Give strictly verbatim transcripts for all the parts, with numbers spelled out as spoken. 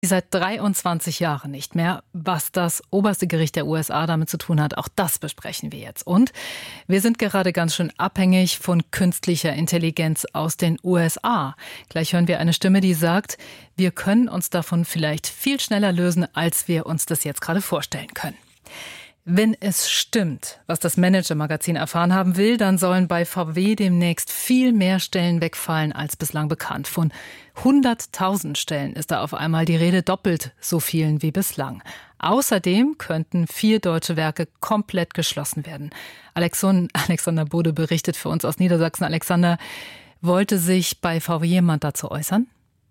Seit dreiundzwanzig Jahren nicht mehr. Was das oberste Gericht der U S A damit zu tun hat, auch das besprechen wir jetzt. Und wir sind gerade ganz schön abhängig von künstlicher Intelligenz aus den U S A. Gleich hören wir eine Stimme, die sagt, wir können uns davon vielleicht viel schneller lösen, als wir uns das jetzt gerade vorstellen können. Wenn es stimmt, was das Manager-Magazin erfahren haben will, dann sollen bei V W demnächst viel mehr Stellen wegfallen als bislang bekannt. Von hunderttausend Stellen ist da auf einmal die Rede, doppelt so vielen wie bislang. Außerdem könnten vier deutsche Werke komplett geschlossen werden. Alexander Bode berichtet für uns aus Niedersachsen. Alexander, wollte sich bei V W jemand dazu äußern?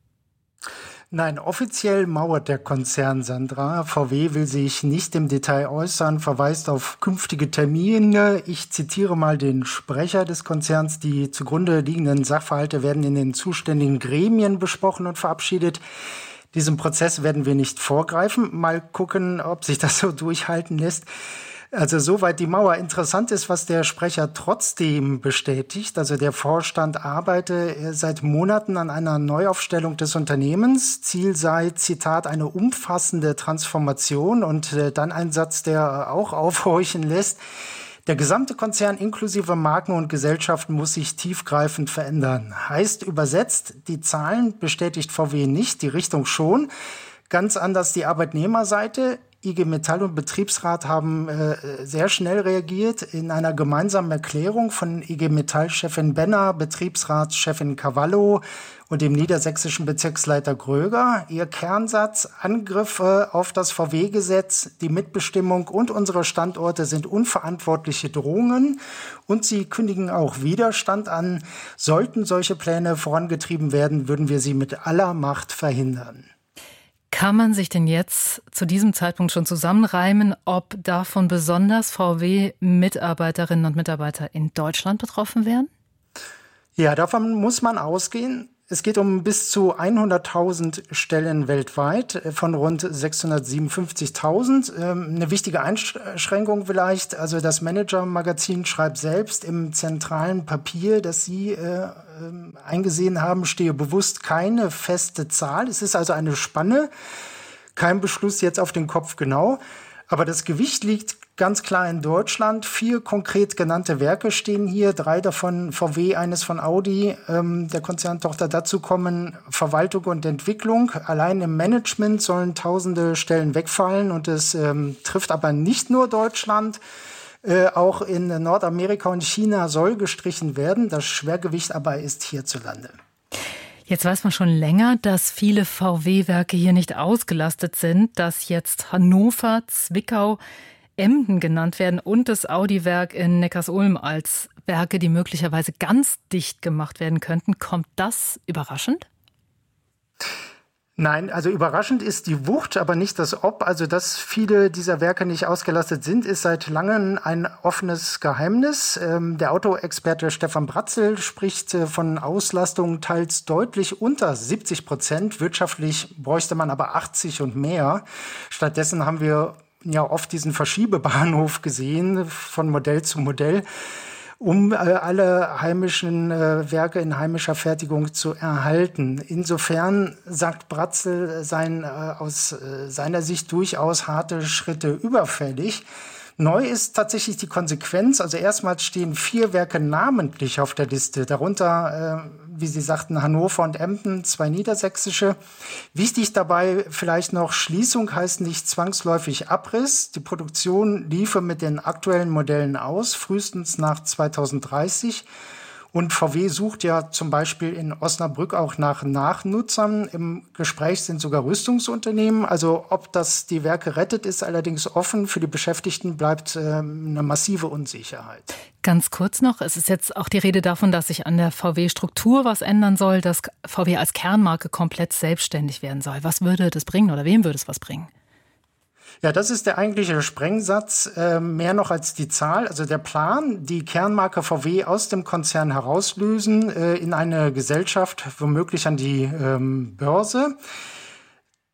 Nein, offiziell mauert der Konzern, Sandra. V W will sich nicht im Detail äußern, verweist auf künftige Termine. Ich zitiere mal den Sprecher des Konzerns. Die zugrunde liegenden Sachverhalte werden in den zuständigen Gremien besprochen und verabschiedet. Diesem Prozess werden wir nicht vorgreifen. Mal gucken, ob sich das so durchhalten lässt. Also soweit die Mauer. Interessant ist, was der Sprecher trotzdem bestätigt. Also der Vorstand arbeite seit Monaten an einer Neuaufstellung des Unternehmens. Ziel sei, Zitat, eine umfassende Transformation. Und äh, dann ein Satz, der auch aufhorchen lässt. Der gesamte Konzern inklusive Marken und Gesellschaften muss sich tiefgreifend verändern. Heißt übersetzt, die Zahlen bestätigt V W nicht, die Richtung schon. Ganz anders die Arbeitnehmerseite. I G Metall und Betriebsrat haben äh, sehr schnell reagiert. In einer gemeinsamen Erklärung von I G Metall-Chefin Benner, Betriebsratschefin Cavallo und dem niedersächsischen Bezirksleiter Gröger. Ihr Kernsatz: Angriffe auf das V W-Gesetz, die Mitbestimmung und unsere Standorte sind unverantwortliche Drohungen. Und sie kündigen auch Widerstand an. Sollten solche Pläne vorangetrieben werden, würden wir sie mit aller Macht verhindern. Kann man sich denn jetzt zu diesem Zeitpunkt schon zusammenreimen, ob davon besonders V W-Mitarbeiterinnen und Mitarbeiter in Deutschland betroffen wären? Ja, davon muss man ausgehen. Es geht um bis zu hunderttausend Stellen weltweit von rund sechshundertsiebenundfünfzigtausend. Ähm, eine wichtige Einschränkung vielleicht, also das Manager-Magazin schreibt selbst im zentralen Papier, das Sie äh, eingesehen haben, stehe bewusst keine feste Zahl. Es ist also eine Spanne, kein Beschluss jetzt auf den Kopf genau. Aber das Gewicht liegt ganz klar in Deutschland. Vier konkret genannte Werke stehen hier, drei davon V W, eines von Audi, ähm, der Konzerntochter. Dazu kommen Verwaltung und Entwicklung. Allein im Management sollen tausende Stellen wegfallen und es ähm, trifft aber nicht nur Deutschland. Äh, auch in Nordamerika und China soll gestrichen werden. Das Schwergewicht aber ist hierzulande. Jetzt weiß man schon länger, dass viele V W-Werke hier nicht ausgelastet sind, dass jetzt Hannover, Zwickau, Emden genannt werden und das Audi-Werk in Neckarsulm als Werke, die möglicherweise ganz dicht gemacht werden könnten. Kommt das überraschend? Nein, also überraschend ist die Wucht, aber nicht das Ob. Also dass viele dieser Werke nicht ausgelastet sind, ist seit langem ein offenes Geheimnis. Ähm, der Autoexperte Stefan Bratzel spricht äh, von Auslastung teils deutlich unter siebzig Prozent. Wirtschaftlich bräuchte man aber achtzig und mehr. Stattdessen haben wir ja oft diesen Verschiebebahnhof gesehen, von Modell zu Modell, um äh, alle heimischen äh, Werke in heimischer Fertigung zu erhalten. Insofern sagt Bratzel seien äh, aus äh, seiner Sicht durchaus harte Schritte überfällig. Neu ist tatsächlich die Konsequenz. Also erstmals stehen vier Werke namentlich auf der Liste. Darunter, äh, wie Sie sagten, Hannover und Emden, zwei niedersächsische. Wichtig dabei vielleicht noch, Schließung heißt nicht zwangsläufig Abriss. Die Produktion liefe mit den aktuellen Modellen aus, frühestens nach zweitausenddreißig. Und V W sucht ja zum Beispiel in Osnabrück auch nach Nachnutzern. Im Gespräch sind sogar Rüstungsunternehmen. Also ob das die Werke rettet, ist allerdings offen. Für die Beschäftigten bleibt äh, eine massive Unsicherheit. Ganz kurz noch, es ist jetzt auch die Rede davon, dass sich an der V W-Struktur was ändern soll, dass V W als Kernmarke komplett selbstständig werden soll. Was würde das bringen oder wem würde es was bringen? Ja, das ist der eigentliche Sprengsatz, äh, mehr noch als die Zahl. Also der Plan, die Kernmarke V W aus dem Konzern herauslösen, äh, in eine Gesellschaft, womöglich an die ähm, Börse.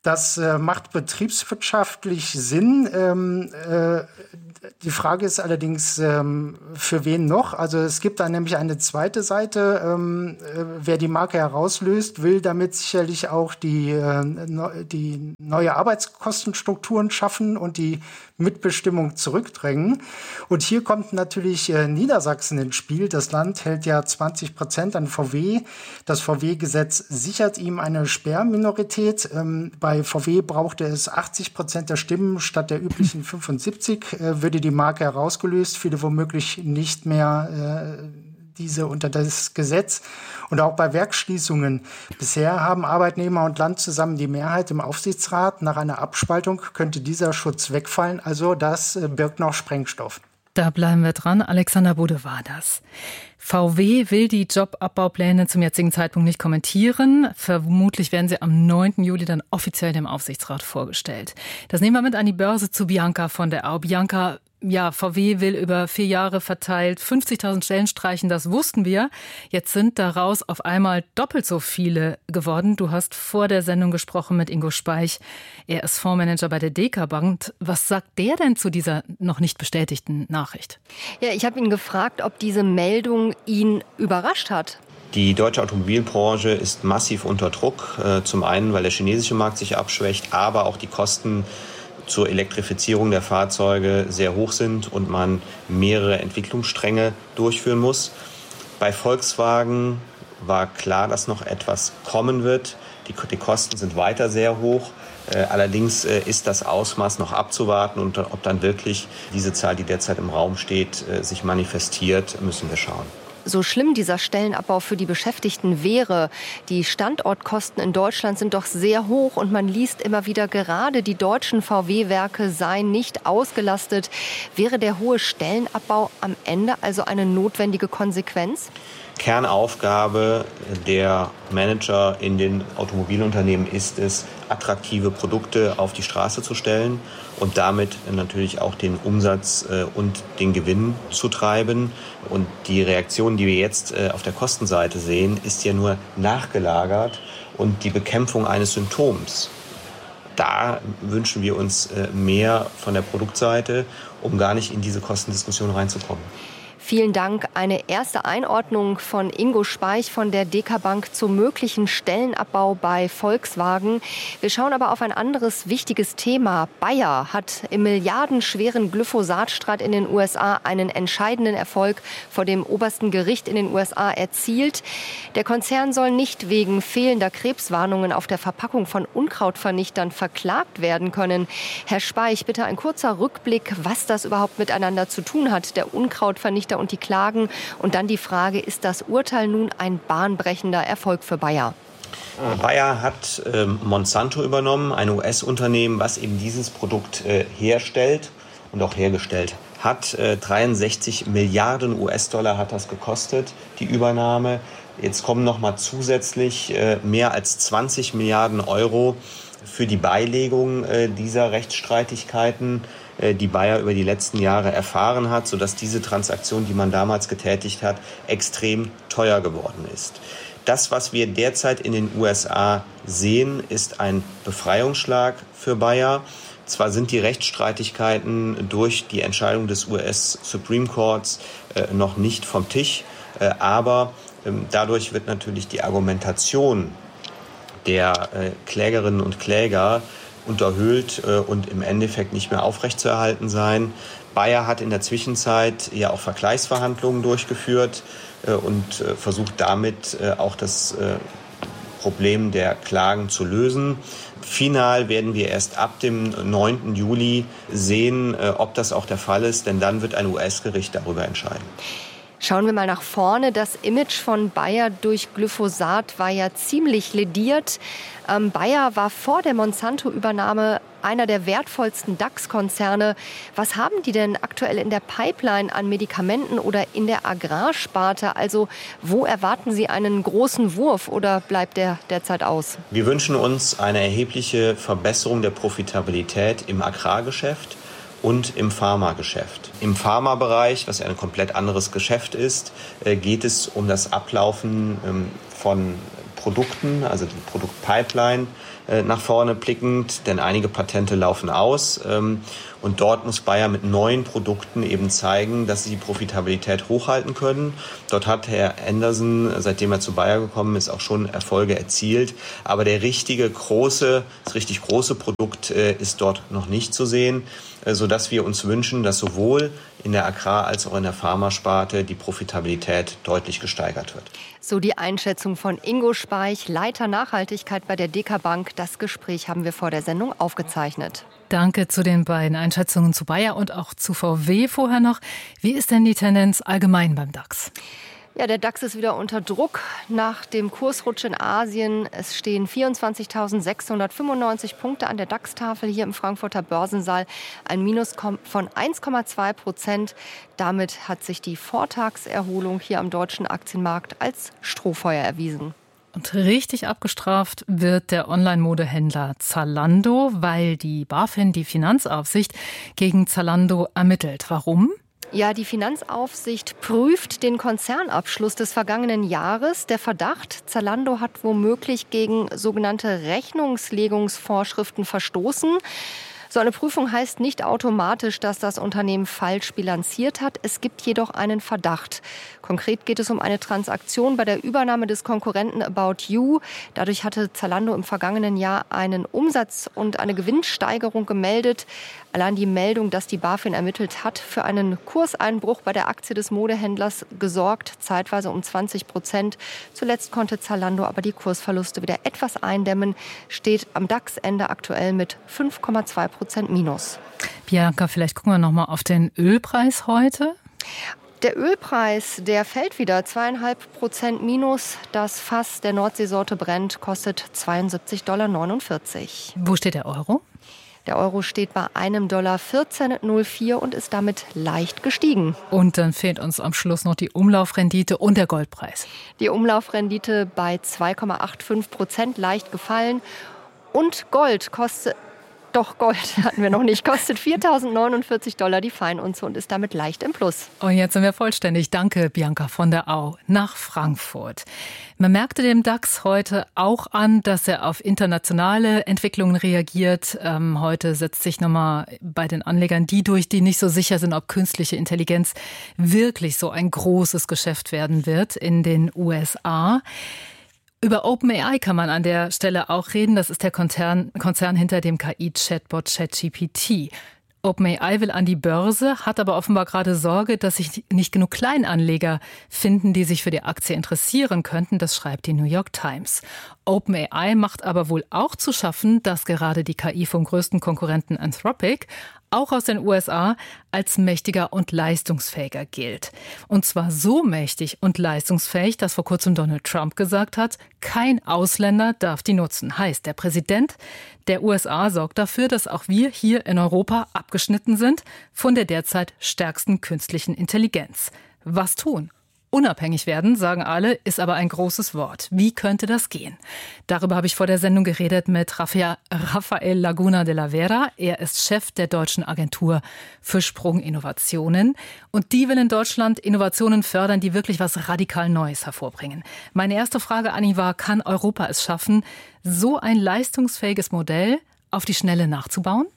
Das äh, macht betriebswirtschaftlich Sinn. Ähm, äh, die Frage ist allerdings, ähm, für wen noch? Also es gibt da nämlich eine zweite Seite. Ähm, äh, wer die Marke herauslöst, will damit sicherlich auch die, äh, ne, die neue Arbeitskostenstrukturen schaffen und die Mitbestimmung zurückdrängen. Und hier kommt natürlich äh, Niedersachsen ins Spiel. Das Land hält ja zwanzig Prozent an V W. Das V W-Gesetz sichert ihm eine Sperrminorität. Ähm, bei V W brauchte es achtzig Prozent der Stimmen statt der üblichen fünfundsiebzig. Äh, würde die Marke herausgelöst, viele womöglich nicht mehr äh, diese unter das Gesetz. Und auch bei Werksschließungen. Bisher haben Arbeitnehmer und Land zusammen die Mehrheit im Aufsichtsrat. Nach einer Abspaltung könnte dieser Schutz wegfallen. Also das äh, birgt noch Sprengstoff. Da bleiben wir dran. Alexander Bude war das. V W will die Jobabbaupläne zum jetzigen Zeitpunkt nicht kommentieren. Vermutlich werden sie am neunten Juli dann offiziell dem Aufsichtsrat vorgestellt. Das nehmen wir mit an die Börse zu Bianca von der Au. Bianca, ja, V W will über vier Jahre verteilt fünfzigtausend Stellen streichen, das wussten wir. Jetzt sind daraus auf einmal doppelt so viele geworden. Du hast vor der Sendung gesprochen mit Ingo Speich. Er ist Fondsmanager bei der Deka Bank. Was sagt der denn zu dieser noch nicht bestätigten Nachricht? Ja, ich habe ihn gefragt, ob diese Meldung ihn überrascht hat. Die deutsche Automobilbranche ist massiv unter Druck. Zum einen, weil der chinesische Markt sich abschwächt, aber auch die Kosten zur Elektrifizierung der Fahrzeuge sehr hoch sind und man mehrere Entwicklungsstränge durchführen muss. Bei Volkswagen war klar, dass noch etwas kommen wird. Die, die Kosten sind weiter sehr hoch. Äh, allerdings äh, ist das Ausmaß noch abzuwarten und ob dann wirklich diese Zahl, die derzeit im Raum steht, äh, sich manifestiert, müssen wir schauen. So schlimm dieser Stellenabbau für die Beschäftigten wäre, die Standortkosten in Deutschland sind doch sehr hoch und man liest immer wieder, gerade die deutschen V W-Werke seien nicht ausgelastet. Wäre der hohe Stellenabbau am Ende also eine notwendige Konsequenz? Kernaufgabe der Manager in den Automobilunternehmen ist es, attraktive Produkte auf die Straße zu stellen und damit natürlich auch den Umsatz und den Gewinn zu treiben. Und die Reaktion, die wir jetzt auf der Kostenseite sehen, ist ja nur nachgelagert und die Bekämpfung eines Symptoms. Da wünschen wir uns mehr von der Produktseite, um gar nicht in diese Kostendiskussion reinzukommen. Vielen Dank. Eine erste Einordnung von Ingo Speich von der Deka Bank zum möglichen Stellenabbau bei Volkswagen. Wir schauen aber auf ein anderes wichtiges Thema. Bayer hat im milliardenschweren Glyphosatstreit in den U S A einen entscheidenden Erfolg vor dem obersten Gericht in den U S A erzielt. Der Konzern soll nicht wegen fehlender Krebswarnungen auf der Verpackung von Unkrautvernichtern verklagt werden können. Herr Speich, bitte ein kurzer Rückblick, was das überhaupt miteinander zu tun hat, der Unkrautvernichter und die Klagen. Und dann die Frage, ist das Urteil nun ein bahnbrechender Erfolg für Bayer? Bayer hat äh, Monsanto übernommen, ein U S-Unternehmen, was eben dieses Produkt äh, herstellt und auch hergestellt hat. Äh, dreiundsechzig Milliarden U S-Dollar hat das gekostet, die Übernahme. Jetzt kommen noch mal zusätzlich äh, mehr als zwanzig Milliarden Euro für die Beilegung äh, dieser Rechtsstreitigkeiten, die Bayer über die letzten Jahre erfahren hat, sodass diese Transaktion, die man damals getätigt hat, extrem teuer geworden ist. Das, was wir derzeit in den U S A sehen, ist ein Befreiungsschlag für Bayer. Zwar sind die Rechtsstreitigkeiten durch die Entscheidung des U S Supreme Courts äh, noch nicht vom Tisch, äh, aber äh, dadurch wird natürlich die Argumentation der äh, Klägerinnen und Kläger unterhöhlt äh, und im Endeffekt nicht mehr aufrechtzuerhalten sein. Bayer hat in der Zwischenzeit ja auch Vergleichsverhandlungen durchgeführt äh, und äh, versucht damit äh, auch das äh, Problem der Klagen zu lösen. Final werden wir erst ab dem neunten Juli sehen, äh, ob das auch der Fall ist, denn dann wird ein U S-Gericht darüber entscheiden. Schauen wir mal nach vorne. Das Image von Bayer durch Glyphosat war ja ziemlich lediert. Ähm, Bayer war vor der Monsanto-Übernahme einer der wertvollsten DAX-Konzerne. Was haben die denn aktuell in der Pipeline an Medikamenten oder in der Agrarsparte? Also wo erwarten Sie einen großen Wurf oder bleibt der derzeit aus? Wir wünschen uns eine erhebliche Verbesserung der Profitabilität im Agrargeschäft und im Pharmageschäft. Im Pharmabereich, was ja ein komplett anderes Geschäft ist, geht es um das Ablaufen von Produkten, also die Produktpipeline, äh, nach vorne blickend, denn einige Patente laufen aus. Ähm, und dort muss Bayer mit neuen Produkten eben zeigen, dass sie die Profitabilität hochhalten können. Dort hat Herr Anderson, seitdem er zu Bayer gekommen ist, auch schon Erfolge erzielt. Aber der richtige große, das richtig große Produkt äh, ist dort noch nicht zu sehen, äh, sodass wir uns wünschen, dass sowohl in der Agrar- als auch in der Pharmasparte die Profitabilität deutlich gesteigert wird. So die Einschätzung von Ingo Speich, Leiter Nachhaltigkeit bei der Deka Bank. Das Gespräch haben wir vor der Sendung aufgezeichnet. Danke zu den beiden Einschätzungen zu Bayer und auch zu V W vorher noch. Wie ist denn die Tendenz allgemein beim DAX? Ja, der DAX ist wieder unter Druck nach dem Kursrutsch in Asien. Es stehen vierundzwanzigtausendsechshundertfünfundneunzig Punkte an der DAX-Tafel hier im Frankfurter Börsensaal. Ein Minus von eins Komma zwei Prozent. Damit hat sich die Vortagserholung hier am deutschen Aktienmarkt als Strohfeuer erwiesen. Und richtig abgestraft wird der Online-Modehändler Zalando, weil die BaFin, die Finanzaufsicht, gegen Zalando ermittelt. Warum? Ja, die Finanzaufsicht prüft den Konzernabschluss des vergangenen Jahres. Der Verdacht, Zalando hat womöglich gegen sogenannte Rechnungslegungsvorschriften verstoßen. So eine Prüfung heißt nicht automatisch, dass das Unternehmen falsch bilanziert hat. Es gibt jedoch einen Verdacht. Konkret geht es um eine Transaktion bei der Übernahme des Konkurrenten About You. Dadurch hatte Zalando im vergangenen Jahr einen Umsatz und eine Gewinnsteigerung gemeldet. Allein die Meldung, dass die BaFin ermittelt hat, für einen Kurseinbruch bei der Aktie des Modehändlers gesorgt, zeitweise um zwanzig Prozent. Zuletzt konnte Zalando aber die Kursverluste wieder etwas eindämmen, steht am DAX-Ende aktuell mit fünf Komma zwei Prozent Minus. Bianca, vielleicht gucken wir noch mal auf den Ölpreis heute. Der Ölpreis, der fällt wieder zweieinhalb Prozent minus. Das Fass der Nordseesorte Brent kostet zweiundsiebzig Komma neunundvierzig Dollar. Wo steht der Euro? Der Euro steht bei einem Dollar vierzehn Komma null vier und ist damit leicht gestiegen. Und dann fehlt uns am Schluss noch die Umlaufrendite und der Goldpreis. Die Umlaufrendite bei zwei Komma fünfundachtzig Prozent leicht gefallen. Und Gold kostet... Doch, Gold hatten wir noch nicht. Kostet viertausendneunundvierzig Dollar die Feinunze und ist damit leicht im Plus. Und jetzt sind wir vollständig. Danke, Bianca von der Au nach Frankfurt. Man merkte dem DAX heute auch an, dass er auf internationale Entwicklungen reagiert. Ähm, heute setzt sich nochmal bei den Anlegern die durch, die nicht so sicher sind, ob künstliche Intelligenz wirklich so ein großes Geschäft werden wird in den U S A. Über OpenAI kann man an der Stelle auch reden. Das ist der Konzern, Konzern hinter dem K I-Chatbot ChatGPT. OpenAI will an die Börse, hat aber offenbar gerade Sorge, dass sich nicht genug Kleinanleger finden, die sich für die Aktie interessieren könnten. Das schreibt die New York Times. OpenAI macht aber wohl auch zu schaffen, dass gerade die K I vom größten Konkurrenten Anthropic auch aus den U S A als mächtiger und leistungsfähiger gilt. Und zwar so mächtig und leistungsfähig, dass vor kurzem Donald Trump gesagt hat, kein Ausländer darf die nutzen. Heißt, der Präsident der U S A sorgt dafür, dass auch wir hier in Europa abgeschnitten sind von der derzeit stärksten künstlichen Intelligenz. Was tun? Unabhängig werden, sagen alle, ist aber ein großes Wort. Wie könnte das gehen? Darüber habe ich vor der Sendung geredet mit Rafael Laguna de la Vera. Er ist Chef der Deutschen Agentur für Sprunginnovationen. Und die will in Deutschland Innovationen fördern, die wirklich was radikal Neues hervorbringen. Meine erste Frage an ihn war, kann Europa es schaffen, so ein leistungsfähiges Modell auf die Schnelle nachzubauen?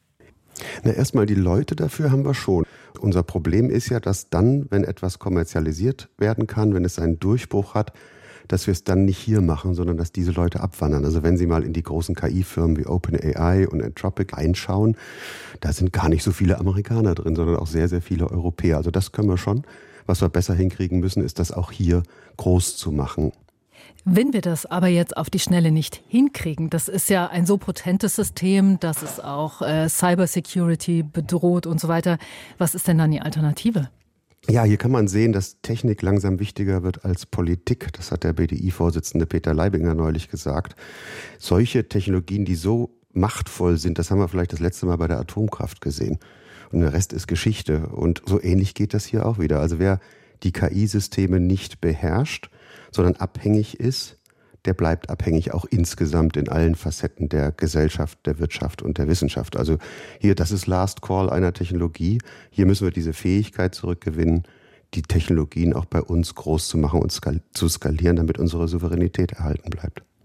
Na, erstmal die Leute dafür haben wir schon. Unser Problem ist ja, dass dann, wenn etwas kommerzialisiert werden kann, wenn es einen Durchbruch hat, dass wir es dann nicht hier machen, sondern dass diese Leute abwandern. Also wenn Sie mal in die großen K I-Firmen wie OpenAI und Anthropic einschauen, da sind gar nicht so viele Amerikaner drin, sondern auch sehr, sehr viele Europäer. Also das können wir schon. Was wir besser hinkriegen müssen, ist das auch hier groß zu machen. Wenn wir das aber jetzt auf die Schnelle nicht hinkriegen, das ist ja ein so potentes System, dass es auch äh, Cybersecurity bedroht und so weiter. Was ist denn dann die Alternative? Ja, hier kann man sehen, dass Technik langsam wichtiger wird als Politik. Das hat der B D I-Vorsitzende Peter Leibinger neulich gesagt. Solche Technologien, die so machtvoll sind, das haben wir vielleicht das letzte Mal bei der Atomkraft gesehen. Und der Rest ist Geschichte. Und so ähnlich geht das hier auch wieder. Also wer die K I-Systeme nicht beherrscht, sondern abhängig ist, der bleibt abhängig auch insgesamt in allen Facetten der Gesellschaft, der Wirtschaft und der Wissenschaft. Also hier, das ist Last Call einer Technologie. Hier müssen wir diese Fähigkeit zurückgewinnen, die Technologien auch bei uns groß zu machen und skal- zu skalieren, damit unsere Souveränität erhalten bleibt.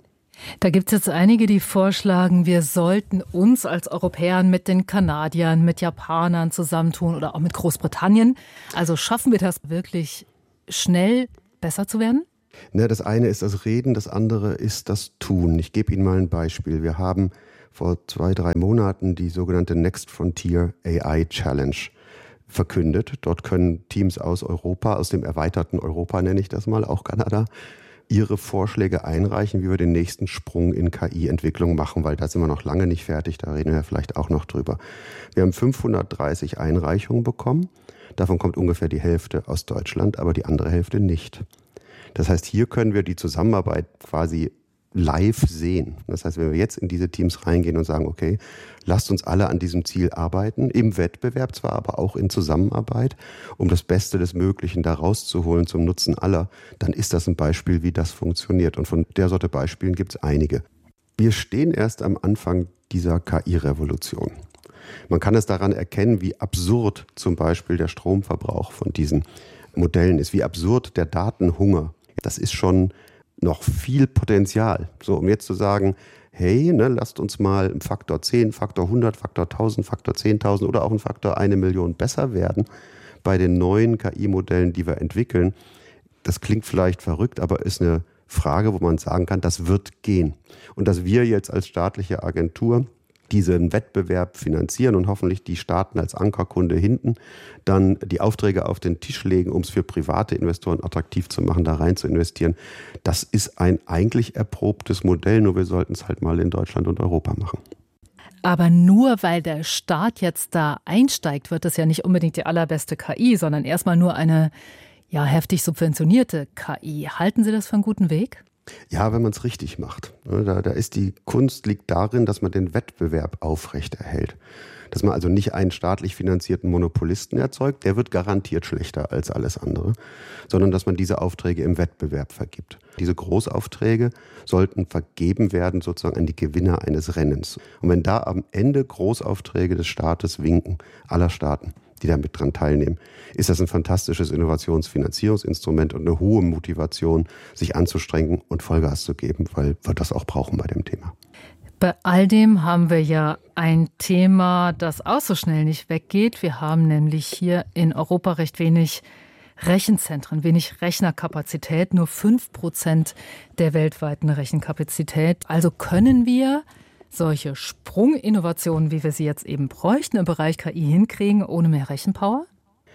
Da gibt es jetzt einige, die vorschlagen, wir sollten uns als Europäer mit den Kanadiern, mit Japanern zusammentun oder auch mit Großbritannien. Also schaffen wir das wirklich schnell, besser zu werden? Na, das eine ist das Reden, das andere ist das Tun. Ich gebe Ihnen mal ein Beispiel. Wir haben vor zwei, drei Monaten die sogenannte Next Frontier A I Challenge verkündet. Dort können Teams aus Europa, aus dem erweiterten Europa nenne ich das mal, auch Kanada, ihre Vorschläge einreichen, wie wir den nächsten Sprung in K I-Entwicklung machen, weil da sind wir noch lange nicht fertig, da reden wir vielleicht auch noch drüber. Wir haben fünfhundertdreißig Einreichungen bekommen, davon kommt ungefähr die Hälfte aus Deutschland, aber die andere Hälfte nicht. Das heißt, hier können wir die Zusammenarbeit quasi live sehen. Das heißt, wenn wir jetzt in diese Teams reingehen und sagen, okay, lasst uns alle an diesem Ziel arbeiten, im Wettbewerb zwar, aber auch in Zusammenarbeit, um das Beste des Möglichen da rauszuholen zum Nutzen aller, dann ist das ein Beispiel, wie das funktioniert. Und von der Sorte Beispielen gibt es einige. Wir stehen erst am Anfang dieser K I-Revolution. Man kann es daran erkennen, wie absurd zum Beispiel der Stromverbrauch von diesen Modellen ist, wie absurd der Datenhunger. Das ist schon noch viel Potenzial. So, um jetzt zu sagen, hey, ne, lasst uns mal im Faktor zehn, Faktor hundert, Faktor tausend, Faktor zehntausend oder auch ein Faktor eine Million besser werden bei den neuen K I-Modellen, die wir entwickeln. Das klingt vielleicht verrückt, aber ist eine Frage, wo man sagen kann, das wird gehen. Und dass wir jetzt als staatliche Agentur diesen Wettbewerb finanzieren und hoffentlich die Staaten als Ankerkunde hinten dann die Aufträge auf den Tisch legen, um es für private Investoren attraktiv zu machen, da rein zu investieren. Das ist ein eigentlich erprobtes Modell, nur wir sollten es halt mal in Deutschland und Europa machen. Aber nur weil der Staat jetzt da einsteigt, wird es ja nicht unbedingt die allerbeste K I, sondern erstmal nur eine ja, heftig subventionierte K I. Halten Sie das für einen guten Weg? Ja, wenn man es richtig macht. Da, da ist die Kunst liegt darin, dass man den Wettbewerb aufrechterhält. Dass man also nicht einen staatlich finanzierten Monopolisten erzeugt, der wird garantiert schlechter als alles andere, sondern dass man diese Aufträge im Wettbewerb vergibt. Diese Großaufträge sollten vergeben werden sozusagen an die Gewinner eines Rennens. Und wenn da am Ende Großaufträge des Staates winken, aller Staaten, die da mit dran teilnehmen, ist das ein fantastisches Innovationsfinanzierungsinstrument und eine hohe Motivation, sich anzustrengen und Vollgas zu geben, weil wir das auch brauchen bei dem Thema. Bei all dem haben wir ja ein Thema, das auch so schnell nicht weggeht. Wir haben nämlich hier in Europa recht wenig Rechenzentren, wenig Rechnerkapazität, nur fünf Prozent der weltweiten Rechenkapazität. Also können wir solche Sprunginnovationen, wie wir sie jetzt eben bräuchten, im Bereich K I hinkriegen, ohne mehr Rechenpower?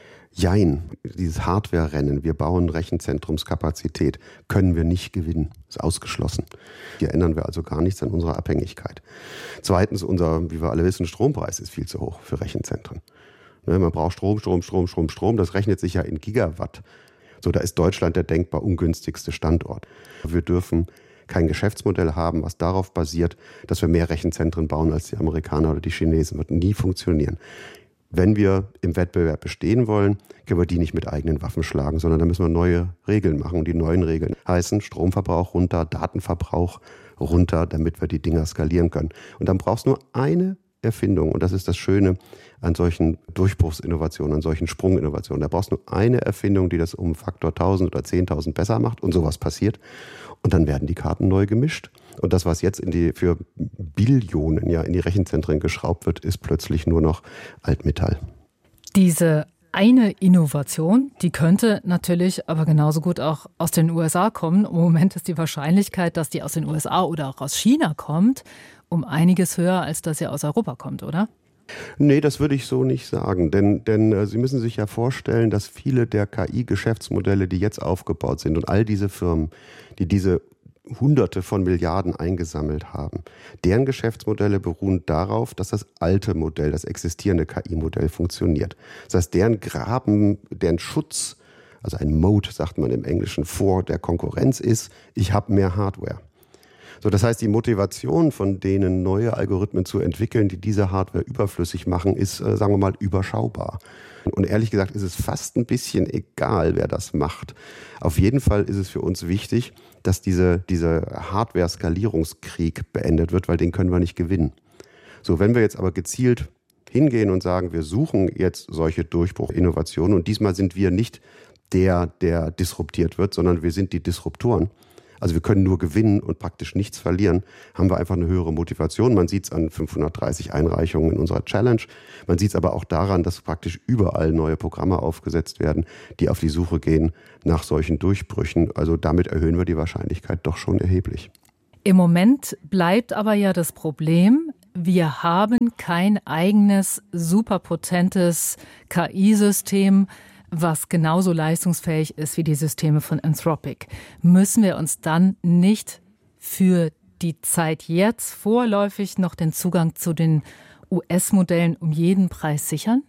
Jein, dieses Hardware-Rennen, wir bauen Rechenzentrumskapazität, können wir nicht gewinnen, ist ausgeschlossen. Hier ändern wir also gar nichts an unserer Abhängigkeit. Zweitens, unser, wie wir alle wissen, Strompreis ist viel zu hoch für Rechenzentren. Man braucht Strom, Strom, Strom, Strom, Strom, das rechnet sich ja in Gigawatt. So, da ist Deutschland der denkbar ungünstigste Standort. Wir dürfen kein Geschäftsmodell haben, was darauf basiert, dass wir mehr Rechenzentren bauen als die Amerikaner oder die Chinesen. Wird nie funktionieren. Wenn wir im Wettbewerb bestehen wollen, können wir die nicht mit eigenen Waffen schlagen, sondern da müssen wir neue Regeln machen. Und die neuen Regeln heißen Stromverbrauch runter, Datenverbrauch runter, damit wir die Dinger skalieren können. Und dann brauchst du nur eine Erfindung. Und das ist das Schöne an solchen Durchbruchsinnovationen, an solchen Sprunginnovationen. Da brauchst du nur eine Erfindung, die das um Faktor tausend oder zehntausend besser macht. Und sowas passiert. Und dann werden die Karten neu gemischt. Und das, was jetzt in die, für Billionen ja in die Rechenzentren geschraubt wird, ist plötzlich nur noch Altmetall. Diese eine Innovation, die könnte natürlich aber genauso gut auch aus den U S A kommen. Im Moment ist die Wahrscheinlichkeit, dass die aus den U S A oder auch aus China kommt, um einiges höher, als dass sie aus Europa kommt, oder? Nee, das würde ich so nicht sagen. Denn, denn äh, Sie müssen sich ja vorstellen, dass viele der K I-Geschäftsmodelle, die jetzt aufgebaut sind und all diese Firmen, die diese Hunderte von Milliarden eingesammelt haben, deren Geschäftsmodelle beruhen darauf, dass das alte Modell, das existierende K I-Modell funktioniert. Das heißt, deren Graben, deren Schutz, also ein Moat, sagt man im Englischen, vor der Konkurrenz ist, ich habe mehr Hardware. So, das heißt, die Motivation von denen, neue Algorithmen zu entwickeln, die diese Hardware überflüssig machen, ist, äh, sagen wir mal, überschaubar. Und ehrlich gesagt ist es fast ein bisschen egal, wer das macht. Auf jeden Fall ist es für uns wichtig, dass diese, dieser Hardware-Skalierungskrieg beendet wird, weil den können wir nicht gewinnen. So, wenn wir jetzt aber gezielt hingehen und sagen, wir suchen jetzt solche Durchbruchinnovationen und diesmal sind wir nicht der, der disruptiert wird, sondern wir sind die Disruptoren. Also wir können nur gewinnen und praktisch nichts verlieren, haben wir einfach eine höhere Motivation. Man sieht es an fünfhundertdreißig Einreichungen in unserer Challenge. Man sieht es aber auch daran, dass praktisch überall neue Programme aufgesetzt werden, die auf die Suche gehen nach solchen Durchbrüchen. Also damit erhöhen wir die Wahrscheinlichkeit doch schon erheblich. Im Moment bleibt aber ja das Problem, wir haben kein eigenes, superpotentes K I-System, was genauso leistungsfähig ist wie die Systeme von Anthropic. Müssen wir uns dann nicht für die Zeit jetzt vorläufig noch den Zugang zu den U S-Modellen um jeden Preis sichern?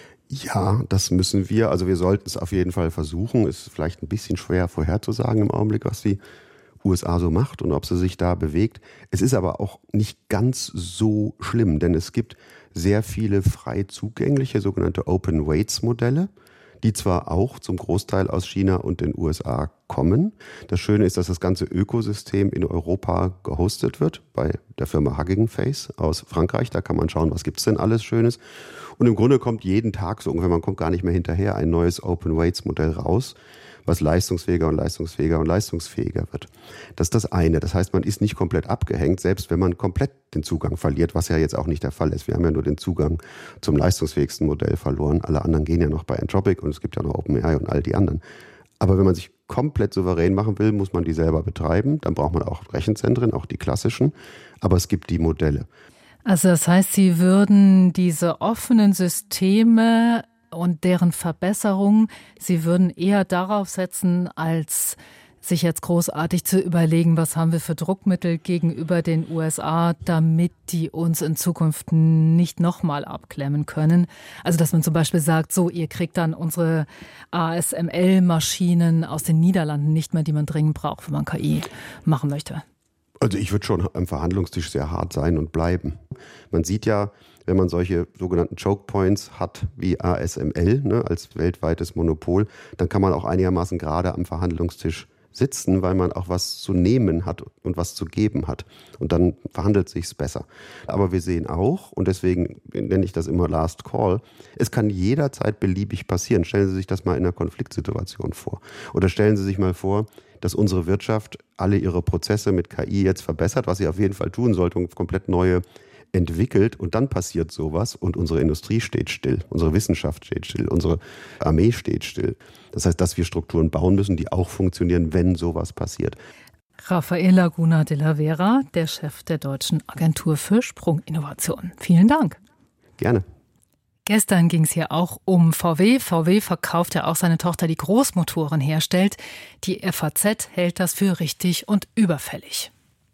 Ja, das müssen wir. Also wir sollten es auf jeden Fall versuchen. Ist vielleicht ein bisschen schwer vorherzusagen im Augenblick, was die U S A so macht und ob sie sich da bewegt. Es ist aber auch nicht ganz so schlimm, denn es gibt sehr viele frei zugängliche sogenannte Open Weights Modelle, die zwar auch zum Großteil aus China und den U S A kommen. Das Schöne ist, dass das ganze Ökosystem in Europa gehostet wird bei der Firma Hugging Face aus Frankreich. Da kann man schauen, was gibt's denn alles Schönes. Und im Grunde kommt jeden Tag so ungefähr, man kommt gar nicht mehr hinterher, ein neues Open Weights Modell raus, was leistungsfähiger und leistungsfähiger und leistungsfähiger wird. Das ist das eine. Das heißt, man ist nicht komplett abgehängt, selbst wenn man komplett den Zugang verliert, was ja jetzt auch nicht der Fall ist. Wir haben ja nur den Zugang zum leistungsfähigsten Modell verloren. Alle anderen gehen ja noch bei Anthropic und es gibt ja noch OpenAI und all die anderen. Aber wenn man sich komplett souverän machen will, muss man die selber betreiben. Dann braucht man auch Rechenzentren, auch die klassischen. Aber es gibt die Modelle. Also das heißt, Sie würden diese offenen Systeme und deren Verbesserung, Sie würden eher darauf setzen, als sich jetzt großartig zu überlegen, was haben wir für Druckmittel gegenüber den U S A, damit die uns in Zukunft nicht nochmal abklemmen können. Also dass man zum Beispiel sagt, so, ihr kriegt dann unsere A S M L-Maschinen aus den Niederlanden nicht mehr, die man dringend braucht, wenn man K I machen möchte. Also ich würde schon am Verhandlungstisch sehr hart sein und bleiben. Man sieht ja, wenn man solche sogenannten Choke Points hat wie A S M L, ne, als weltweites Monopol, dann kann man auch einigermaßen gerade am Verhandlungstisch sitzen, weil man auch was zu nehmen hat und was zu geben hat. Und dann verhandelt sich's besser. Aber wir sehen auch, und deswegen nenne ich das immer Last Call, es kann jederzeit beliebig passieren. Stellen Sie sich das mal in einer Konfliktsituation vor. Oder stellen Sie sich mal vor, dass unsere Wirtschaft alle ihre Prozesse mit K I jetzt verbessert, was sie auf jeden Fall tun sollte und komplett neue entwickelt, und dann passiert sowas und unsere Industrie steht still, unsere Wissenschaft steht still, unsere Armee steht still. Das heißt, dass wir Strukturen bauen müssen, die auch funktionieren, wenn sowas passiert. Rafael Laguna de la Vera, der Chef der Deutschen Agentur für Sprunginnovation. Vielen Dank. Gerne. Gestern ging es hier auch um V W. V W verkauft ja auch seine Tochter, die Großmotoren herstellt. Die F A Z hält das für richtig und überfällig.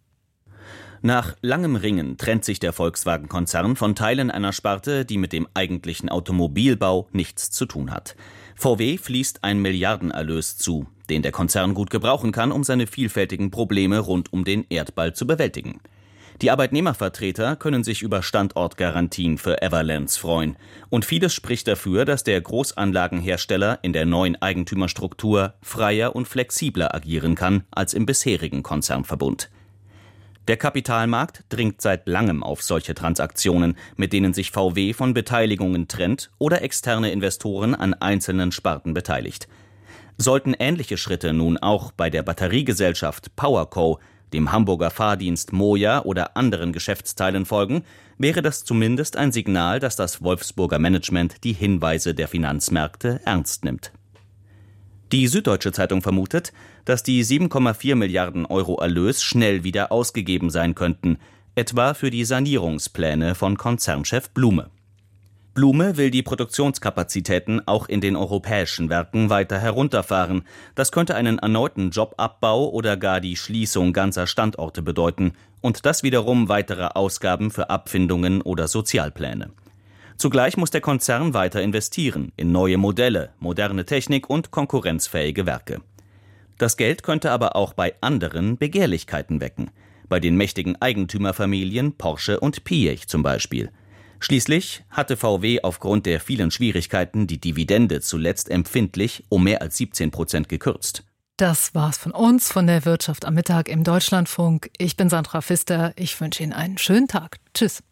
Nach langem Ringen trennt sich der Volkswagen-Konzern von Teilen einer Sparte, die mit dem eigentlichen Automobilbau nichts zu tun hat. V W fließt ein Milliardenerlös zu, den der Konzern gut gebrauchen kann, um seine vielfältigen Probleme rund um den Erdball zu bewältigen. Die Arbeitnehmervertreter können sich über Standortgarantien für Everlands freuen. Und vieles spricht dafür, dass der Großanlagenhersteller in der neuen Eigentümerstruktur freier und flexibler agieren kann als im bisherigen Konzernverbund. Der Kapitalmarkt dringt seit langem auf solche Transaktionen, mit denen sich V W von Beteiligungen trennt oder externe Investoren an einzelnen Sparten beteiligt. Sollten ähnliche Schritte nun auch bei der Batteriegesellschaft PowerCo, dem Hamburger Fahrdienst Moja oder anderen Geschäftsteilen folgen, wäre das zumindest ein Signal, dass das Wolfsburger Management die Hinweise der Finanzmärkte ernst nimmt. Die Süddeutsche Zeitung vermutet, dass die sieben Komma vier Milliarden Euro Erlös schnell wieder ausgegeben sein könnten, etwa für die Sanierungspläne von Konzernchef Blume. Blume will die Produktionskapazitäten auch in den europäischen Werken weiter herunterfahren. Das könnte einen erneuten Jobabbau oder gar die Schließung ganzer Standorte bedeuten und das wiederum weitere Ausgaben für Abfindungen oder Sozialpläne. Zugleich muss der Konzern weiter investieren in neue Modelle, moderne Technik und konkurrenzfähige Werke. Das Geld könnte aber auch bei anderen Begehrlichkeiten wecken. Bei den mächtigen Eigentümerfamilien Porsche und Piech zum Beispiel. Schließlich hatte V W aufgrund der vielen Schwierigkeiten die Dividende zuletzt empfindlich um mehr als siebzehn Prozent gekürzt. Das war's von uns, von der Wirtschaft am Mittag im Deutschlandfunk. Ich bin Sandra Pfister. Ich wünsche Ihnen einen schönen Tag. Tschüss.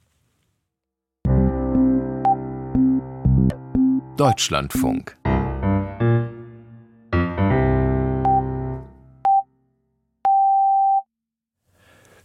Deutschlandfunk.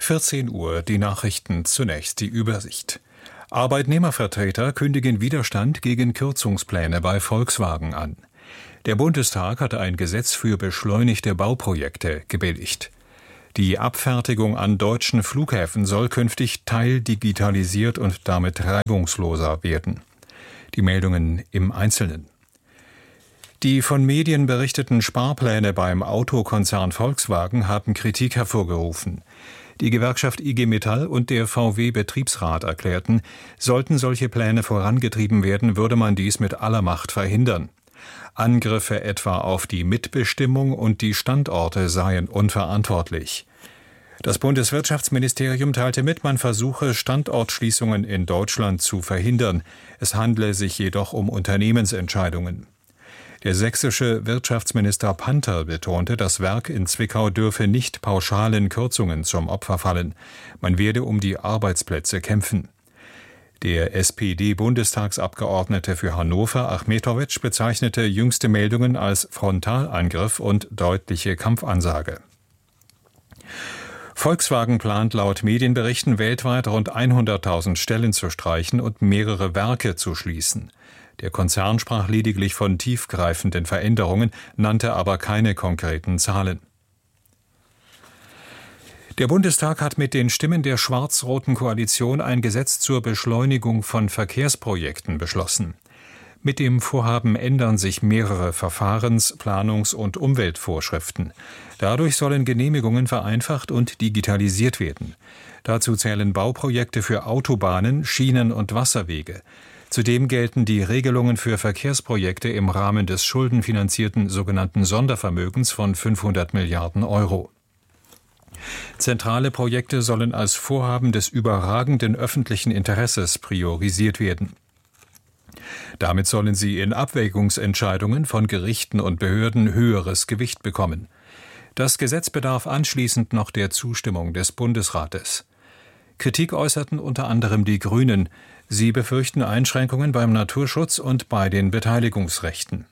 vierzehn Uhr, die Nachrichten, zunächst die Übersicht. Arbeitnehmervertreter kündigen Widerstand gegen Kürzungspläne bei Volkswagen an. Der Bundestag hatte ein Gesetz für beschleunigte Bauprojekte gebilligt. Die Abfertigung an deutschen Flughäfen soll künftig teildigitalisiert und damit reibungsloser werden. Die Meldungen im Einzelnen. Die von Medien berichteten Sparpläne beim Autokonzern Volkswagen haben Kritik hervorgerufen. Die Gewerkschaft I G Metall und der V W-Betriebsrat erklärten, sollten solche Pläne vorangetrieben werden, würde man dies mit aller Macht verhindern. Angriffe etwa auf die Mitbestimmung und die Standorte seien unverantwortlich. Das Bundeswirtschaftsministerium teilte mit, man versuche, Standortschließungen in Deutschland zu verhindern. Es handle sich jedoch um Unternehmensentscheidungen. Der sächsische Wirtschaftsminister Panther betonte, das Werk in Zwickau dürfe nicht pauschalen Kürzungen zum Opfer fallen. Man werde um die Arbeitsplätze kämpfen. Der S P D-Bundestagsabgeordnete für Hannover, Achmetowitsch, bezeichnete jüngste Meldungen als Frontalangriff und deutliche Kampfansage. Volkswagen plant laut Medienberichten weltweit rund hunderttausend Stellen zu streichen und mehrere Werke zu schließen. Der Konzern sprach lediglich von tiefgreifenden Veränderungen, nannte aber keine konkreten Zahlen. Der Bundestag hat mit den Stimmen der schwarz-roten Koalition ein Gesetz zur Beschleunigung von Verkehrsprojekten beschlossen. Mit dem Vorhaben ändern sich mehrere Verfahrens-, Planungs- und Umweltvorschriften. Dadurch sollen Genehmigungen vereinfacht und digitalisiert werden. Dazu zählen Bauprojekte für Autobahnen, Schienen- und Wasserwege. Zudem gelten die Regelungen für Verkehrsprojekte im Rahmen des schuldenfinanzierten sogenannten Sondervermögens von fünfhundert Milliarden Euro. Zentrale Projekte sollen als Vorhaben des überragenden öffentlichen Interesses priorisiert werden. Damit sollen sie in Abwägungsentscheidungen von Gerichten und Behörden höheres Gewicht bekommen. Das Gesetz bedarf anschließend noch der Zustimmung des Bundesrates. Kritik äußerten unter anderem die Grünen. Sie befürchten Einschränkungen beim Naturschutz und bei den Beteiligungsrechten.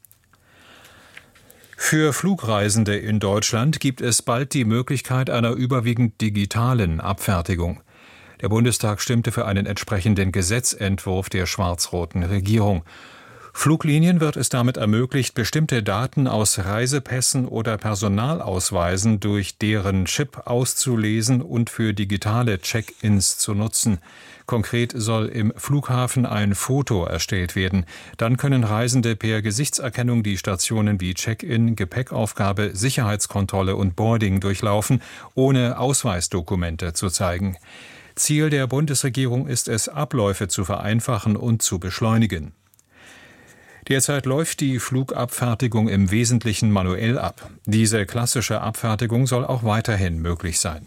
Für Flugreisende in Deutschland gibt es bald die Möglichkeit einer überwiegend digitalen Abfertigung. Der Bundestag stimmte für einen entsprechenden Gesetzentwurf der schwarz-roten Regierung. Fluglinien wird es damit ermöglicht, bestimmte Daten aus Reisepässen oder Personalausweisen durch deren Chip auszulesen und für digitale Check-ins zu nutzen. Konkret soll im Flughafen ein Foto erstellt werden. Dann können Reisende per Gesichtserkennung die Stationen wie Check-in, Gepäckaufgabe, Sicherheitskontrolle und Boarding durchlaufen, ohne Ausweisdokumente zu zeigen. Ziel der Bundesregierung ist es, Abläufe zu vereinfachen und zu beschleunigen. Derzeit läuft die Flugabfertigung im Wesentlichen manuell ab. Diese klassische Abfertigung soll auch weiterhin möglich sein.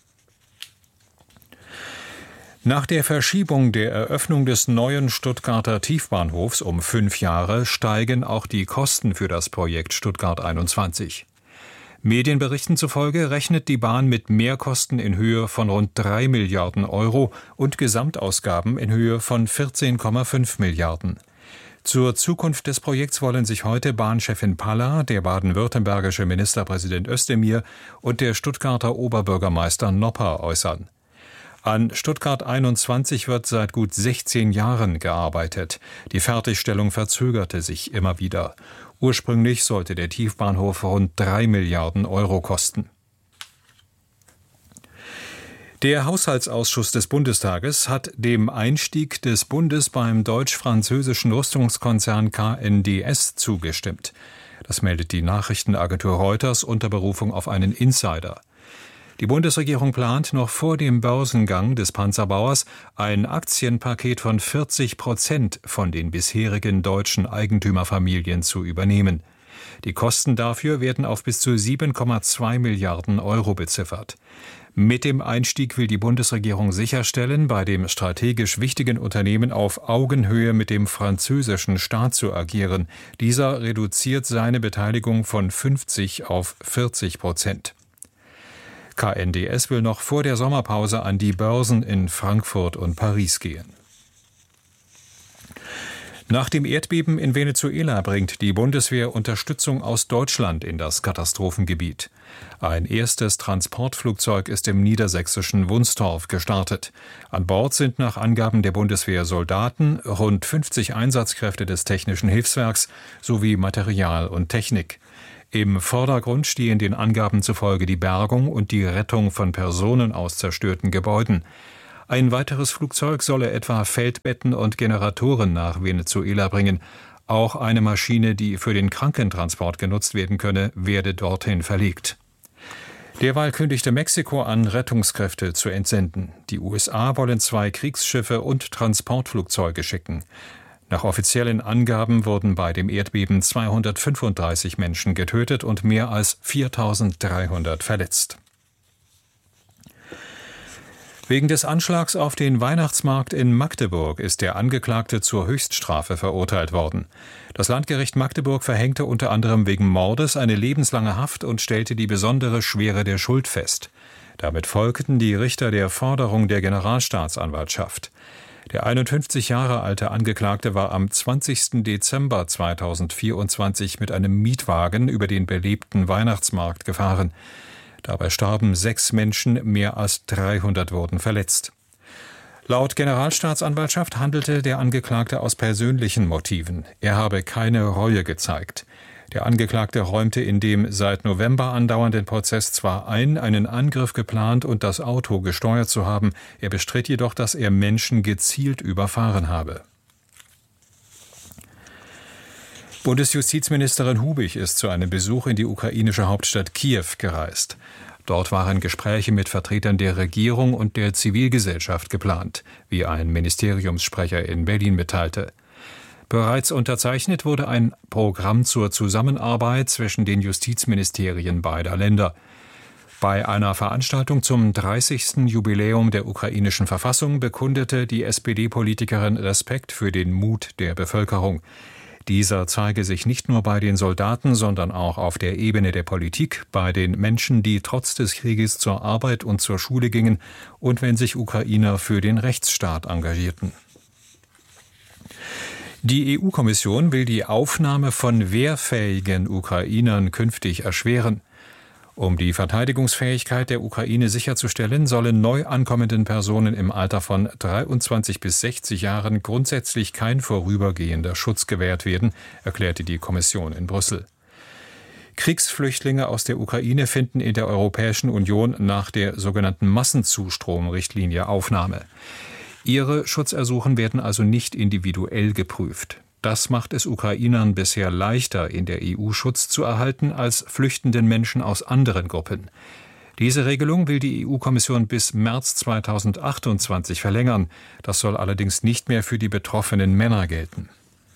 Nach der Verschiebung der Eröffnung des neuen Stuttgarter Tiefbahnhofs um fünf Jahre steigen auch die Kosten für das Projekt Stuttgart einundzwanzig. Medienberichten zufolge rechnet die Bahn mit Mehrkosten in Höhe von rund drei Milliarden Euro und Gesamtausgaben in Höhe von vierzehn Komma fünf Milliarden. Zur Zukunft des Projekts wollen sich heute Bahnchefin Palla, der baden-württembergische Ministerpräsident Özdemir und der Stuttgarter Oberbürgermeister Nopper äußern. An Stuttgart einundzwanzig wird seit gut sechzehn Jahren gearbeitet. Die Fertigstellung verzögerte sich immer wieder. Ursprünglich sollte der Tiefbahnhof rund drei Milliarden Euro kosten. Der Haushaltsausschuss des Bundestages hat dem Einstieg des Bundes beim deutsch-französischen Rüstungskonzern K N D S zugestimmt. Das meldet die Nachrichtenagentur Reuters unter Berufung auf einen Insider. Die Bundesregierung plant noch vor dem Börsengang des Panzerbauers ein Aktienpaket von vierzig Prozent von den bisherigen deutschen Eigentümerfamilien zu übernehmen. Die Kosten dafür werden auf bis zu sieben Komma zwei Milliarden Euro beziffert. Mit dem Einstieg will die Bundesregierung sicherstellen, bei dem strategisch wichtigen Unternehmen auf Augenhöhe mit dem französischen Staat zu agieren. Dieser reduziert seine Beteiligung von fünfzig auf vierzig Prozent. K N D S will noch vor der Sommerpause an die Börsen in Frankfurt und Paris gehen. Nach dem Erdbeben in Venezuela bringt die Bundeswehr Unterstützung aus Deutschland in das Katastrophengebiet. Ein erstes Transportflugzeug ist im niedersächsischen Wunstorf gestartet. An Bord sind nach Angaben der Bundeswehr Soldaten, rund fünfzig Einsatzkräfte des Technischen Hilfswerks sowie Material und Technik. Im Vordergrund stehen den Angaben zufolge die Bergung und die Rettung von Personen aus zerstörten Gebäuden. Ein weiteres Flugzeug solle etwa Feldbetten und Generatoren nach Venezuela bringen. Auch eine Maschine, die für den Krankentransport genutzt werden könne, werde dorthin verlegt. Derweil kündigte Mexiko an, Rettungskräfte zu entsenden. Die U S A wollen zwei Kriegsschiffe und Transportflugzeuge schicken. Nach offiziellen Angaben wurden bei dem Erdbeben zweihundertfünfunddreißig Menschen getötet und mehr als viertausenddreihundert verletzt. Wegen des Anschlags auf den Weihnachtsmarkt in Magdeburg ist der Angeklagte zur Höchststrafe verurteilt worden. Das Landgericht Magdeburg verhängte unter anderem wegen Mordes eine lebenslange Haft und stellte die besondere Schwere der Schuld fest. Damit folgten die Richter der Forderung der Generalstaatsanwaltschaft. Der einundfünfzig Jahre alte Angeklagte war am zwanzigsten Dezember zweitausendvierundzwanzig mit einem Mietwagen über den belebten Weihnachtsmarkt gefahren. Dabei starben sechs Menschen, mehr als dreihundert wurden verletzt. Laut Generalstaatsanwaltschaft handelte der Angeklagte aus persönlichen Motiven. Er habe keine Reue gezeigt. Der Angeklagte räumte in dem seit November andauernden Prozess zwar ein, einen Angriff geplant und das Auto gesteuert zu haben, er bestritt jedoch, dass er Menschen gezielt überfahren habe. Bundesjustizministerin Hubig ist zu einem Besuch in die ukrainische Hauptstadt Kiew gereist. Dort waren Gespräche mit Vertretern der Regierung und der Zivilgesellschaft geplant, wie ein Ministeriumssprecher in Berlin mitteilte. Bereits unterzeichnet wurde ein Programm zur Zusammenarbeit zwischen den Justizministerien beider Länder. Bei einer Veranstaltung zum dreißigsten Jubiläum der ukrainischen Verfassung bekundete die S P D-Politikerin Respekt für den Mut der Bevölkerung. Dieser zeige sich nicht nur bei den Soldaten, sondern auch auf der Ebene der Politik, bei den Menschen, die trotz des Krieges zur Arbeit und zur Schule gingen und wenn sich Ukrainer für den Rechtsstaat engagierten. Die E U-Kommission will die Aufnahme von wehrfähigen Ukrainern künftig erschweren. Um die Verteidigungsfähigkeit der Ukraine sicherzustellen, sollen neu ankommenden Personen im Alter von dreiundzwanzig bis sechzig Jahren grundsätzlich kein vorübergehender Schutz gewährt werden, erklärte die Kommission in Brüssel. Kriegsflüchtlinge aus der Ukraine finden in der Europäischen Union nach der sogenannten Massenzustromrichtlinie Aufnahme. Ihre Schutzersuchen werden also nicht individuell geprüft. Das macht es Ukrainern bisher leichter, in der E U Schutz zu erhalten, als flüchtenden Menschen aus anderen Gruppen. Diese Regelung will die E U-Kommission bis März zweitausendachtundzwanzig verlängern. Das soll allerdings nicht mehr für die betroffenen Männer gelten.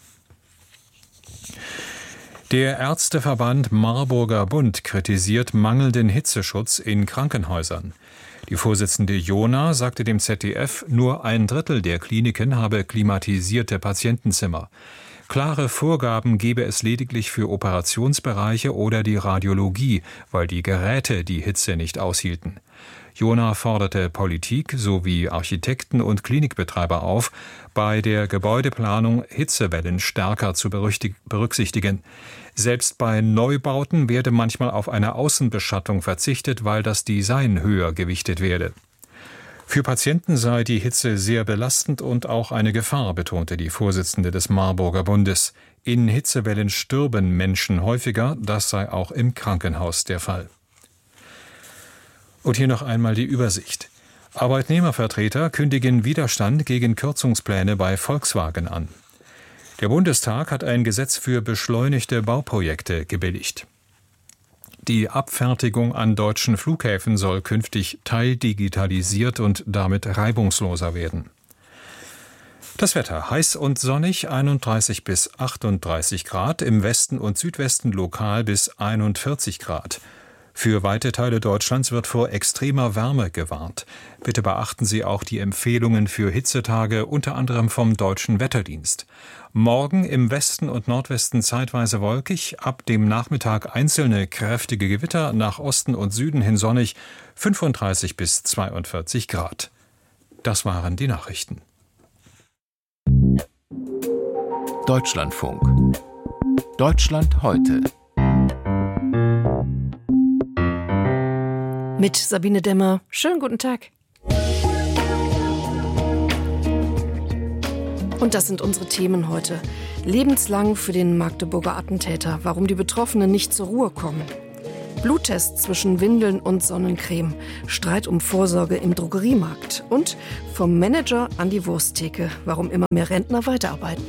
Der Ärzteverband Marburger Bund kritisiert mangelnden Hitzeschutz in Krankenhäusern. Die Vorsitzende Jona sagte dem Z D F, nur ein Drittel der Kliniken habe klimatisierte Patientenzimmer. Klare Vorgaben gebe es lediglich für Operationsbereiche oder die Radiologie, weil die Geräte die Hitze nicht aushielten. Jona forderte Politik sowie Architekten und Klinikbetreiber auf, bei der Gebäudeplanung Hitzewellen stärker zu berücksichtigen. Selbst bei Neubauten werde manchmal auf eine Außenbeschattung verzichtet, weil das Design höher gewichtet werde. Für Patienten sei die Hitze sehr belastend und auch eine Gefahr, betonte die Vorsitzende des Marburger Bundes. In Hitzewellen stürben Menschen häufiger, das sei auch im Krankenhaus der Fall. Und hier noch einmal die Übersicht. Arbeitnehmervertreter kündigen Widerstand gegen Kürzungspläne bei Volkswagen an. Der Bundestag hat ein Gesetz für beschleunigte Bauprojekte gebilligt. Die Abfertigung an deutschen Flughäfen soll künftig teildigitalisiert und damit reibungsloser werden. Das Wetter: heiß und sonnig, einunddreißig bis achtunddreißig Grad, im Westen und Südwesten lokal bis einundvierzig Grad. Für weite Teile Deutschlands wird vor extremer Wärme gewarnt. Bitte beachten Sie auch die Empfehlungen für Hitzetage, unter anderem vom Deutschen Wetterdienst. Morgen im Westen und Nordwesten zeitweise wolkig, ab dem Nachmittag einzelne kräftige Gewitter, nach Osten und Süden hin sonnig, fünfunddreißig bis zweiundvierzig Grad. Das waren die Nachrichten. Deutschlandfunk. Deutschland heute. Mit Sabine Demmer. Schönen guten Tag. Und das sind unsere Themen heute. Lebenslang für den Magdeburger Attentäter. Warum die Betroffenen nicht zur Ruhe kommen. Bluttest zwischen Windeln und Sonnencreme. Streit um Vorsorge im Drogeriemarkt. Und vom Manager an die Wursttheke. Warum immer mehr Rentner weiterarbeiten.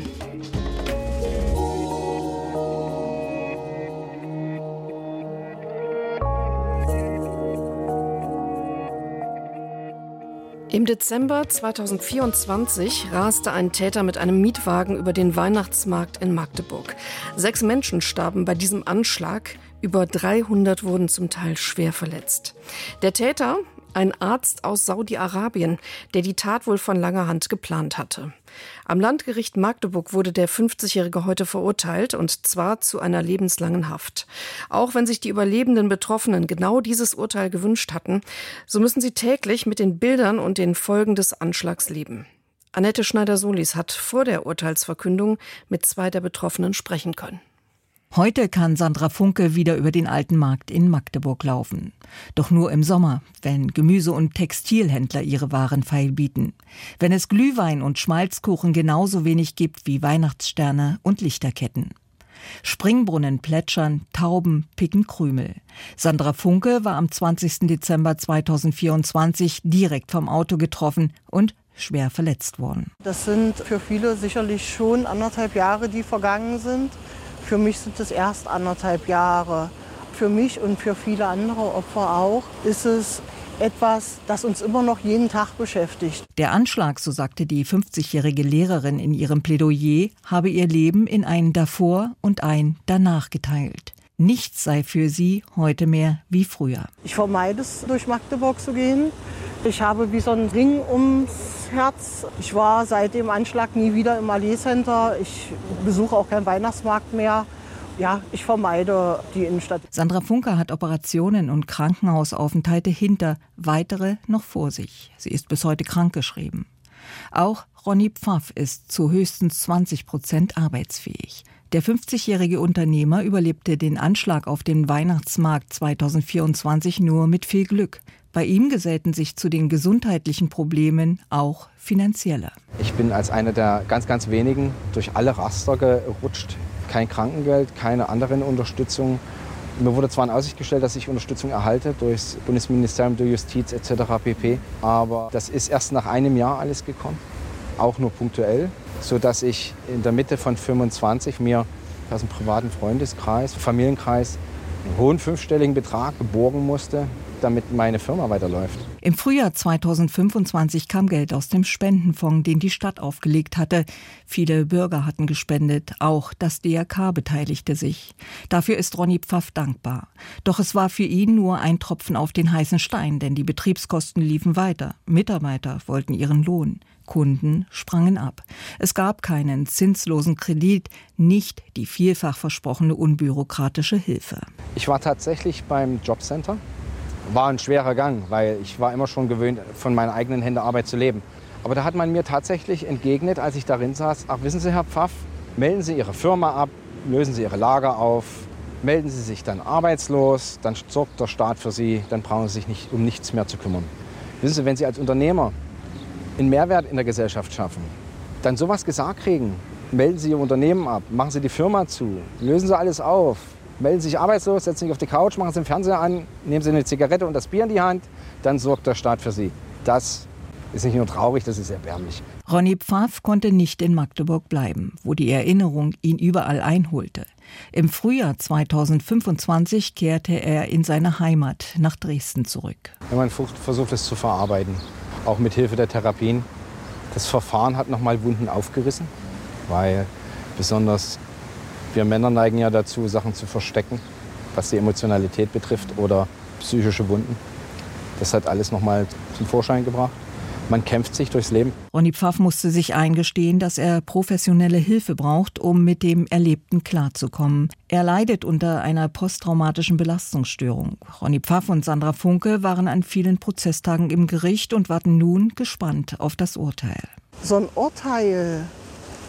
Im Dezember zweitausendvierundzwanzig raste ein Täter mit einem Mietwagen über den Weihnachtsmarkt in Magdeburg. Sechs Menschen starben bei diesem Anschlag, über dreihundert wurden zum Teil schwer verletzt. Der Täter, ein Arzt aus Saudi-Arabien, der die Tat wohl von langer Hand geplant hatte. Am Landgericht Magdeburg wurde der fünfzigjährige heute verurteilt, und zwar zu einer lebenslangen Haft. Auch wenn sich die überlebenden Betroffenen genau dieses Urteil gewünscht hatten, so müssen sie täglich mit den Bildern und den Folgen des Anschlags leben. Annette Schneider-Solis hat vor der Urteilsverkündung mit zwei der Betroffenen sprechen können. Heute kann Sandra Funke wieder über den alten Markt in Magdeburg laufen. Doch nur im Sommer, wenn Gemüse- und Textilhändler ihre Waren feilbieten. Wenn es Glühwein und Schmalzkuchen genauso wenig gibt wie Weihnachtssterne und Lichterketten. Springbrunnen plätschern, Tauben picken Krümel. Sandra Funke war am zwanzigsten Dezember zweitausendvierundzwanzig direkt vom Auto getroffen und schwer verletzt worden. Das sind für viele sicherlich schon anderthalb Jahre, die vergangen sind. Für mich sind es erst anderthalb Jahre. Für mich und für viele andere Opfer auch ist es etwas, das uns immer noch jeden Tag beschäftigt. Der Anschlag, so sagte die fünfzigjährige Lehrerin in ihrem Plädoyer, habe ihr Leben in ein Davor und ein Danach geteilt. Nichts sei für sie heute mehr wie früher. Ich vermeide es, durch Magdeburg zu gehen. Ich habe wie so einen Ring ums Herz. Ich war seit dem Anschlag nie wieder im Allee Center. Ich besuche auch keinen Weihnachtsmarkt mehr. Ja, ich vermeide die Innenstadt. Sandra Funke hat Operationen und Krankenhausaufenthalte hinter, weitere noch vor sich. Sie ist bis heute krankgeschrieben. Auch Ronny Pfaff ist zu höchstens zwanzig Prozent arbeitsfähig. Der fünfzigjährige Unternehmer überlebte den Anschlag auf den Weihnachtsmarkt zweitausendvierundzwanzig nur mit viel Glück. Bei ihm gesellten sich zu den gesundheitlichen Problemen auch finanzielle. Ich bin als einer der ganz, ganz wenigen durch alle Raster gerutscht. Kein Krankengeld, keine anderen Unterstützung. Mir wurde zwar in Aussicht gestellt, dass ich Unterstützung erhalte durch das Bundesministerium der Justiz et cetera pp. Aber das ist erst nach einem Jahr alles gekommen, auch nur punktuell, sodass ich in der Mitte von fünfundzwanzig mir aus einem privaten Freundeskreis, Familienkreis, einen hohen fünfstelligen Betrag geborgen musste, damit meine Firma weiterläuft. Im Frühjahr zweitausendfünfundzwanzig kam Geld aus dem Spendenfonds, den die Stadt aufgelegt hatte. Viele Bürger hatten gespendet, auch das D R K beteiligte sich. Dafür ist Ronny Pfaff dankbar. Doch es war für ihn nur ein Tropfen auf den heißen Stein, denn die Betriebskosten liefen weiter. Mitarbeiter wollten ihren Lohn. Kunden sprangen ab. Es gab keinen zinslosen Kredit, nicht die vielfach versprochene unbürokratische Hilfe. Ich war tatsächlich beim Jobcenter. War ein schwerer Gang, weil ich war immer schon gewöhnt, von meinen eigenen Händen Arbeit zu leben. Aber da hat man mir tatsächlich entgegnet, als ich darin saß, ach, wissen Sie, Herr Pfaff, melden Sie Ihre Firma ab, lösen Sie Ihre Lager auf, melden Sie sich dann arbeitslos, dann sorgt der Staat für Sie, dann brauchen Sie sich nicht, um nichts mehr zu kümmern. Wissen Sie, wenn Sie als Unternehmer einen Mehrwert in der Gesellschaft schaffen, dann sowas gesagt kriegen, melden Sie Ihr Unternehmen ab, machen Sie die Firma zu, lösen Sie alles auf. Melden Sie sich arbeitslos, setzen sich auf die Couch, machen Sie den Fernseher an, nehmen Sie eine Zigarette und das Bier in die Hand, dann sorgt der Staat für Sie. Das ist nicht nur traurig, das ist erbärmlich. Ronny Pfaff konnte nicht in Magdeburg bleiben, wo die Erinnerung ihn überall einholte. Im Frühjahr zweitausendfünfundzwanzig kehrte er in seine Heimat nach Dresden zurück. Wenn man versucht, es zu verarbeiten, auch mit Hilfe der Therapien, das Verfahren hat nochmal Wunden aufgerissen, weil besonders wir Männer neigen ja dazu, Sachen zu verstecken, was die Emotionalität betrifft oder psychische Wunden. Das hat alles noch mal zum Vorschein gebracht. Man kämpft sich durchs Leben. Ronny Pfaff musste sich eingestehen, dass er professionelle Hilfe braucht, um mit dem Erlebten klarzukommen. Er leidet unter einer posttraumatischen Belastungsstörung. Ronny Pfaff und Sandra Funke waren an vielen Prozesstagen im Gericht und warten nun gespannt auf das Urteil. So ein Urteil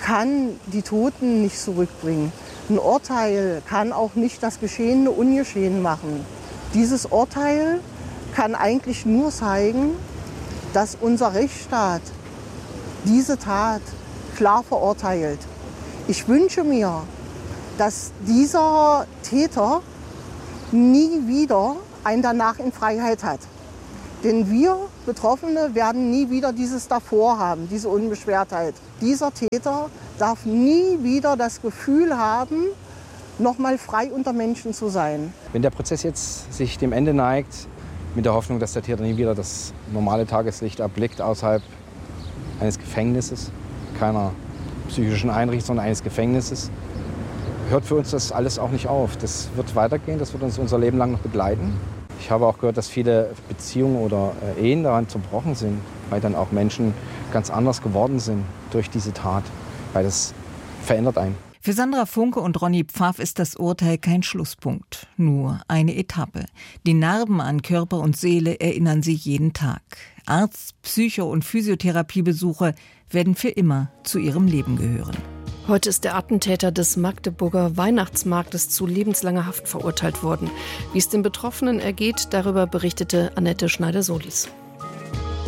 kann die Toten nicht zurückbringen. Ein Urteil kann auch nicht das Geschehene ungeschehen machen. Dieses Urteil kann eigentlich nur zeigen, dass unser Rechtsstaat diese Tat klar verurteilt. Ich wünsche mir, dass dieser Täter nie wieder einen danach in Freiheit hat. Denn wir Betroffene werden nie wieder dieses davor haben, diese Unbeschwertheit. Dieser Täter darf nie wieder das Gefühl haben, noch mal frei unter Menschen zu sein. Wenn der Prozess jetzt sich dem Ende neigt, mit der Hoffnung, dass der Täter nie wieder das normale Tageslicht erblickt außerhalb eines Gefängnisses, keiner psychischen Einrichtung, sondern eines Gefängnisses, hört für uns das alles auch nicht auf. Das wird weitergehen, das wird uns unser Leben lang noch begleiten. Ich habe auch gehört, dass viele Beziehungen oder Ehen daran zerbrochen sind, weil dann auch Menschen ganz anders geworden sind durch diese Tat, weil das verändert einen. Für Sandra Funke und Ronny Pfaff ist das Urteil kein Schlusspunkt, nur eine Etappe. Die Narben an Körper und Seele erinnern sie jeden Tag. Arzt-, Psycho- und Physiotherapiebesuche werden für immer zu ihrem Leben gehören. Heute ist der Attentäter des Magdeburger Weihnachtsmarktes zu lebenslanger Haft verurteilt worden. Wie es den Betroffenen ergeht, darüber berichtete Annette Schneider-Solis.